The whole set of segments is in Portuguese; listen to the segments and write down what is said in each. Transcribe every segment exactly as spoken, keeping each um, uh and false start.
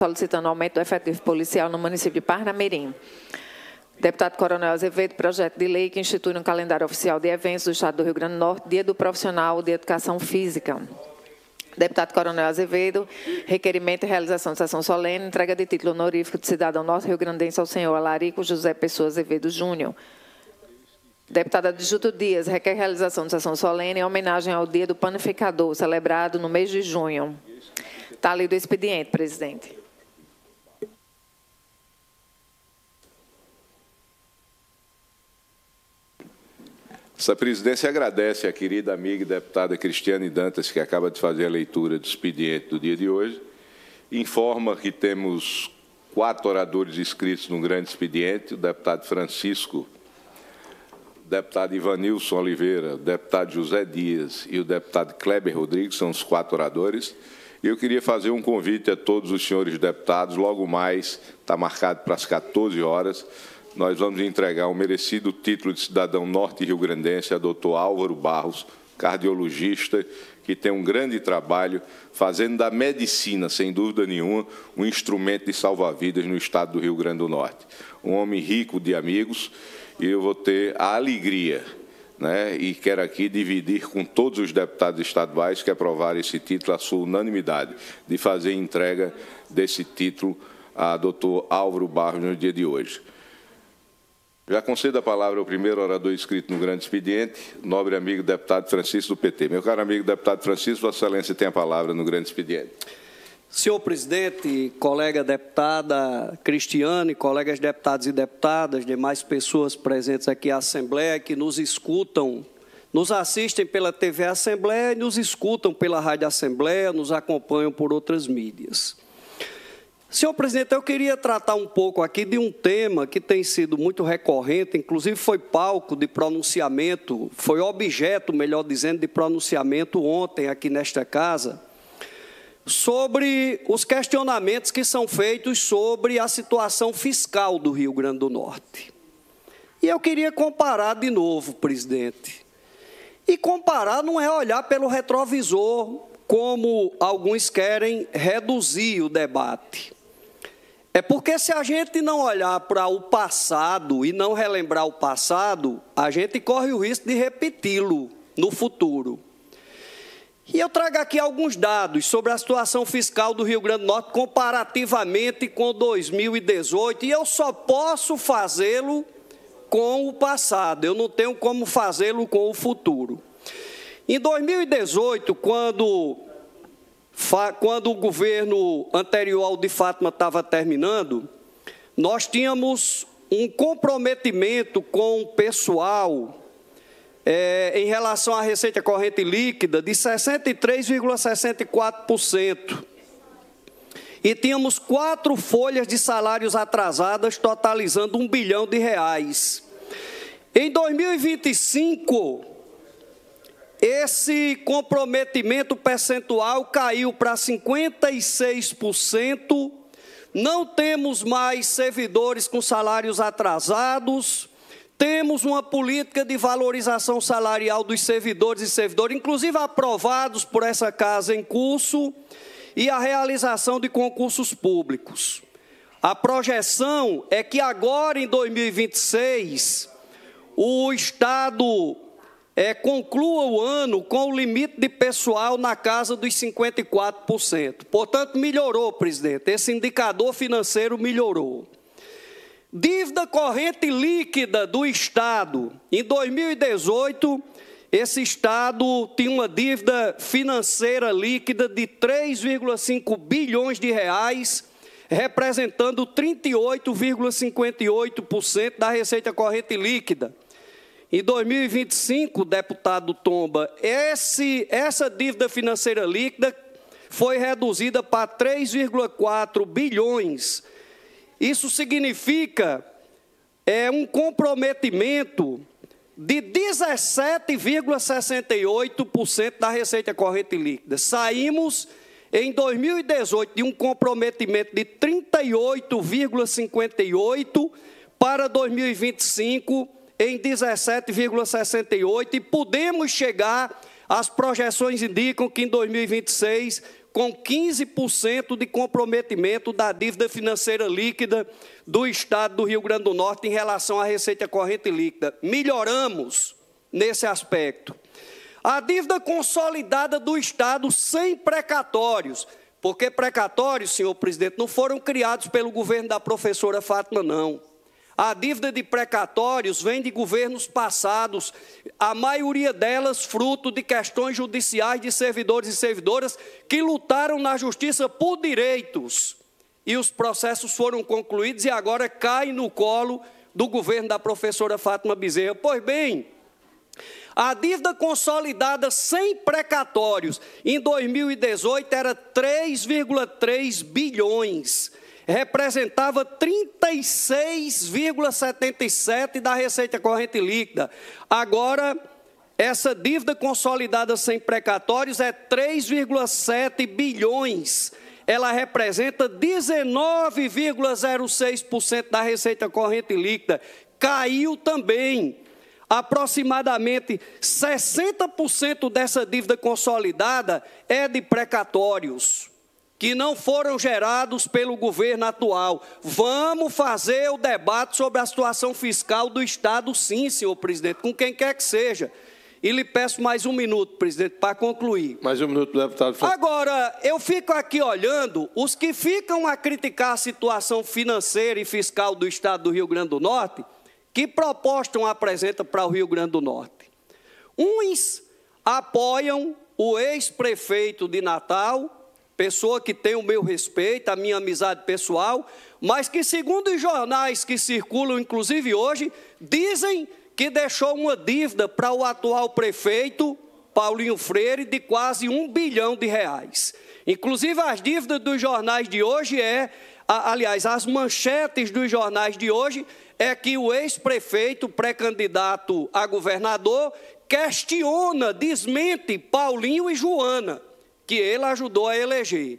solicitando aumento do efetivo policial no município de Parnamirim. Deputado Coronel Azevedo, projeto de lei que institui no calendário oficial de eventos do Estado do Rio Grande do Norte, Dia do Profissional de Educação Física. Deputado Coronel Azevedo, requerimento e realização de sessão solene, entrega de título honorífico de cidadão norte-riograndense ao senhor Alarico José Pessoa Azevedo Júnior. Deputado Adjuto Dias, requer realização de sessão solene em homenagem ao Dia do Panificador, celebrado no mês de junho. Está lido o expediente, presidente. Essa presidência agradece à querida amiga e deputada Cristiane Dantas, que acaba de fazer a leitura do expediente do dia de hoje. Informa que temos quatro oradores inscritos no grande expediente, o deputado Francisco, o deputado Ivanilson Oliveira, o deputado José Dias e o deputado Kleber Rodrigues, são os quatro oradores. E eu queria fazer um convite a todos os senhores deputados, logo mais, está marcado para as quatorze horas, nós vamos entregar o merecido título de cidadão norte-riograndense a doutor Álvaro Barros, cardiologista, que tem um grande trabalho fazendo da medicina, sem dúvida nenhuma, um instrumento de salvar-vidas no estado do Rio Grande do Norte. Um homem rico de amigos, e eu vou ter a alegria, né, e quero aqui dividir com todos os deputados estaduais que aprovaram esse título, a sua unanimidade, de fazer entrega desse título a doutor Álvaro Barros no dia de hoje. Já concedo a palavra ao primeiro orador inscrito no grande expediente, nobre amigo deputado Francisco do P T. Meu caro amigo deputado Francisco, Vossa Excelência tem a palavra no grande expediente. Senhor presidente, colega deputada Cristiane, colegas deputados e deputadas, demais pessoas presentes aqui à Assembleia que nos escutam, nos assistem pela T V Assembleia e nos escutam pela Rádio Assembleia, nos acompanham por outras mídias. Senhor presidente, eu queria tratar um pouco aqui de um tema que tem sido muito recorrente, inclusive foi palco de pronunciamento, foi objeto, melhor dizendo, de pronunciamento ontem aqui nesta casa, sobre os questionamentos que são feitos sobre a situação fiscal do Rio Grande do Norte. E eu queria comparar de novo, presidente. E comparar não é olhar pelo retrovisor, como alguns querem reduzir o debate. É porque se a gente não olhar para o passado e não relembrar o passado, a gente corre o risco de repeti-lo no futuro. E eu trago aqui alguns dados sobre a situação fiscal do Rio Grande do Norte comparativamente com dois mil e dezoito, e eu só posso fazê-lo com o passado, eu não tenho como fazê-lo com o futuro. Em dois mil e dezoito, quando... Quando o governo anterior ao de Fátima estava terminando, nós tínhamos um comprometimento com o pessoal é, em relação à receita corrente líquida de sessenta e três vírgula sessenta e quatro por cento. E tínhamos quatro folhas de salários atrasadas, totalizando um bilhão de reais. Em dois mil e vinte e cinco... esse comprometimento percentual caiu para cinquenta e seis por cento, não temos mais servidores com salários atrasados, temos uma política de valorização salarial dos servidores e servidoras, inclusive aprovados por essa casa em curso, e a realização de concursos públicos. A projeção é que agora, em dois mil e vinte e seis, o Estado... É, conclua o ano com o limite de pessoal na casa dos cinquenta e quatro por cento. Portanto, melhorou, presidente. Esse indicador financeiro melhorou. Dívida corrente líquida do Estado. Em dois mil e dezoito, esse Estado tinha uma dívida financeira líquida de três vírgula cinco bilhões de reais, representando trinta e oito vírgula cinquenta e oito por cento da receita corrente líquida. Em dois mil e vinte e cinco, deputado Tomba, esse, essa dívida financeira líquida foi reduzida para três vírgula quatro bilhões. Isso significa é, um comprometimento de dezessete vírgula sessenta e oito por cento da receita corrente líquida. Saímos, em dois mil e dezoito, de um comprometimento de trinta e oito vírgula cinquenta e oito por cento para dois mil e vinte e cinco, em dezessete vírgula sessenta e oito, e podemos chegar, as projeções indicam que em dois mil e vinte e seis com quinze por cento de comprometimento da dívida financeira líquida do Estado do Rio Grande do Norte em relação à receita corrente líquida. Melhoramos nesse aspecto. A dívida consolidada do Estado sem precatórios, porque precatórios, senhor presidente, não foram criados pelo governo da professora Fátima, não. A dívida de precatórios vem de governos passados, a maioria delas fruto de questões judiciais de servidores e servidoras que lutaram na justiça por direitos. E os processos foram concluídos e agora caem no colo do governo da professora Fátima Bezerra. Pois bem, a dívida consolidada sem precatórios em dois mil e dezoito era três vírgula três bilhões. Representava trinta e seis vírgula setenta e sete por cento da receita corrente líquida. Agora, essa dívida consolidada sem precatórios é três vírgula sete bilhões. Ela representa dezenove vírgula zero seis por cento da receita corrente líquida. Caiu também. Aproximadamente sessenta por cento dessa dívida consolidada é de precatórios, que não foram gerados pelo governo atual. Vamos fazer o debate sobre a situação fiscal do Estado, sim, senhor presidente, com quem quer que seja. E lhe peço mais um minuto, presidente, para concluir. Mais um minuto, deputado. Agora, eu fico aqui olhando, os que ficam a criticar a situação financeira e fiscal do Estado do Rio Grande do Norte, que propostam apresenta para o Rio Grande do Norte? Uns apoiam o ex-prefeito de Natal, pessoa que tem o meu respeito, a minha amizade pessoal, mas que, segundo os jornais que circulam, inclusive hoje, dizem que deixou uma dívida para o atual prefeito, Paulinho Freire, de quase um bilhão de reais. Inclusive, as dívidas dos jornais de hoje é, aliás, as manchetes dos jornais de hoje é que o ex-prefeito, pré-candidato a governador, questiona, desmente Paulinho e Joana, que ele ajudou a eleger.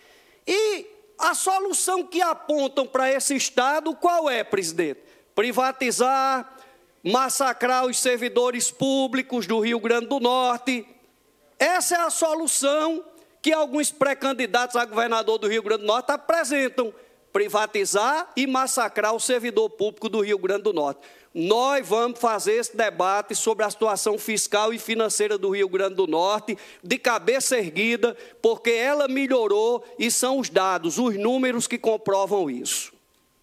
E a solução que apontam para esse Estado, qual é, presidente? Privatizar, massacrar os servidores públicos do Rio Grande do Norte. Essa é a solução que alguns pré-candidatos a governador do Rio Grande do Norte apresentam. Privatizar e massacrar o servidor público do Rio Grande do Norte. Nós vamos fazer esse debate sobre a situação fiscal e financeira do Rio Grande do Norte, de cabeça erguida, porque ela melhorou e são os dados, os números que comprovam isso.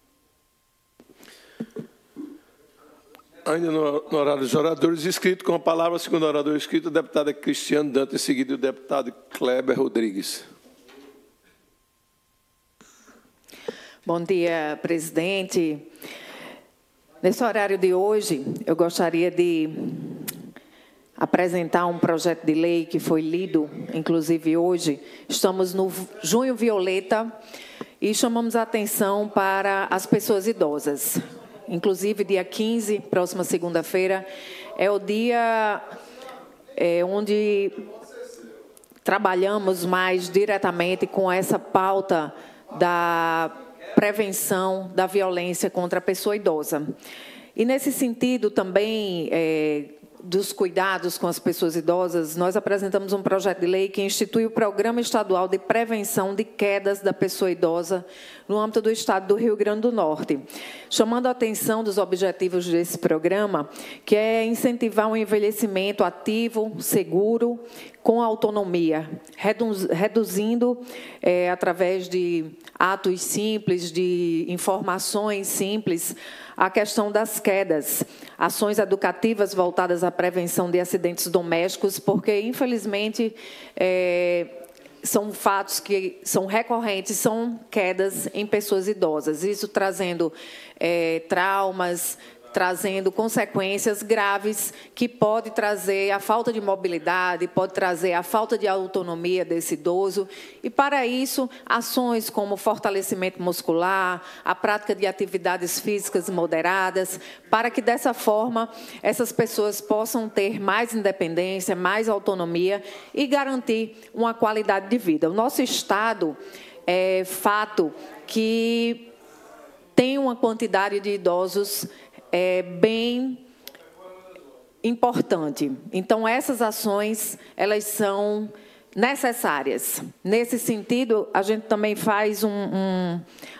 Ainda no, no horário dos oradores, inscrito com a palavra, segundo orador inscrito, a deputada Cristiane Dantas, seguido o deputado Kleber Rodrigues. Bom dia, presidente. Nesse horário de hoje, eu gostaria de apresentar um projeto de lei que foi lido, inclusive hoje. Estamos no Junho Violeta e chamamos a atenção para as pessoas idosas. Inclusive, dia quinze, próxima segunda-feira, é o dia é, onde trabalhamos mais diretamente com essa pauta da prevenção da violência contra a pessoa idosa. E, nesse sentido, também, é, dos cuidados com as pessoas idosas, nós apresentamos um projeto de lei que institui o Programa Estadual de Prevenção de Quedas da Pessoa Idosa no âmbito do Estado do Rio Grande do Norte, chamando a atenção dos objetivos desse programa, que é incentivar um envelhecimento ativo, seguro, com autonomia, reduzindo, é, através de atos simples, de informações simples, a questão das quedas, ações educativas voltadas à prevenção de acidentes domésticos, porque, infelizmente, é, são fatos que são recorrentes, são quedas em pessoas idosas, isso trazendo é, traumas, trazendo consequências graves que pode trazer a falta de mobilidade, pode trazer a falta de autonomia desse idoso. E, para isso, ações como fortalecimento muscular, a prática de atividades físicas moderadas, para que, dessa forma, essas pessoas possam ter mais independência, mais autonomia e garantir uma qualidade de vida. O nosso Estado é fato que tem uma quantidade de idosos é bem importante. Então, essas ações, elas são necessárias. Nesse sentido, a gente também faz um, um,